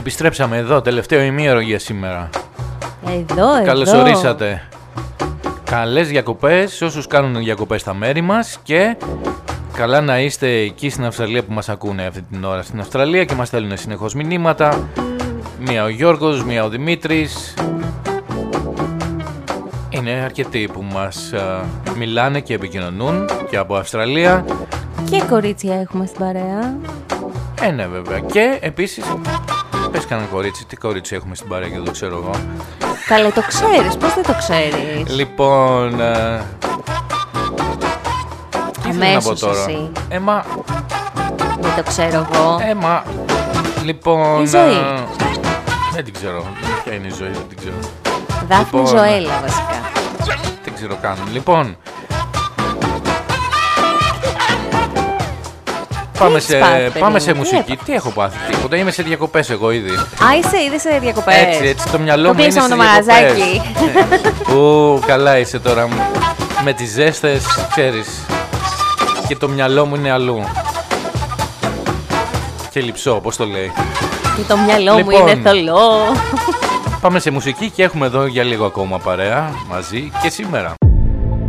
Επιστρέψαμε εδώ, τελευταίο ημίωρο για σήμερα. Εδώ. Καλώς ορίσατε. Καλές διακοπές σε όσους κάνουν διακοπές στα μέρη μας και καλά να είστε εκεί στην Αυστραλία που μας ακούνε αυτή την ώρα στην Αυστραλία και μας στέλνουν συνεχώς μηνύματα. Μία ο Γιώργος, μία ο Δημήτρης. Είναι αρκετοί που μας μιλάνε και επικοινωνούν και από Αυστραλία. Και κορίτσια έχουμε στην παρέα. Ναι βέβαια. Και επίσης, πες κανένα κορίτσι, τι κορίτσι έχουμε στην παρέα και δεν το ξέρω εγώ. Καλέ, το ξέρεις, πώς δεν το ξέρεις? Λοιπόν, τι ήθελα να πω τώρα. Εσύ. Έμα, Δεν το ξέρω εγώ. λοιπόν, Η ζωή. δεν την ξέρω. Ποια είναι η ζωή, δεν την ξέρω. Δάφνη Λοιπόν, Ζωέλα βασικά. Δεν ξέρω καν. Λοιπόν, πάμε σε μουσική. Τι έχω πάθει, τίποτα. Είμαι σε διακοπές εγώ ήδη. Είδες σε διακοπές. Έτσι, το μυαλό μου είναι κλείσαμε σε το διακοπές. μαγαζάκι. Καλά είσαι τώρα με τις ζέστες, ξέρεις. Και το μυαλό μου είναι αλλού. Και λειψό, πώς το λέει. Και το μυαλό μου Λοιπόν, είναι θολό. Πάμε σε μουσική και έχουμε εδώ για λίγο ακόμα παρέα μαζί και σήμερα.